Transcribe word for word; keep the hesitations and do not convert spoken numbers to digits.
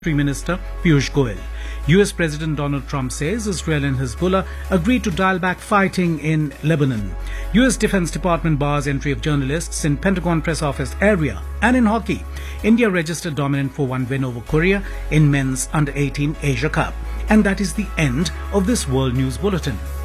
Minister Piyush Goyal. U S President Donald Trump says Israel and Hezbollah agreed to dial back fighting in Lebanon. U S Defense Department bars entry of journalists in Pentagon press office area. And in hockey, India registered dominant four one win over Korea in men's under eighteen Asia Cup. And that is the end of this World News Bulletin.